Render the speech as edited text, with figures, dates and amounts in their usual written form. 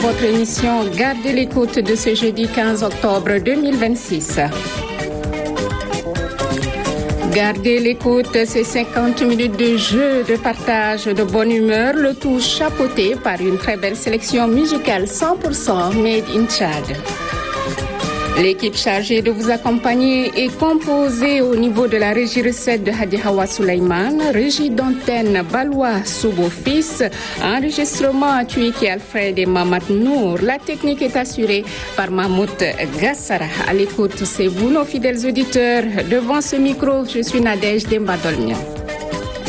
Votre émission Gardez l'écoute de ce jeudi 15 octobre 2026. Gardez l'écoute, c'est 50 minutes de jeu, de partage, de bonne humeur, le tout chapeauté par une très belle sélection musicale 100% made in Tchad. L'équipe chargée de vous accompagner est composée au niveau de la régie recette de Hadi Hawa Suleiman, régie d'antenne Balois Soubo Fils, enregistrement Tuiki Alfred et Mamad Nour. La technique est assurée par Mahmoud Gassara. À l'écoute, c'est vous, nos fidèles auditeurs. Devant ce micro, je suis Nadège Dembadolnia.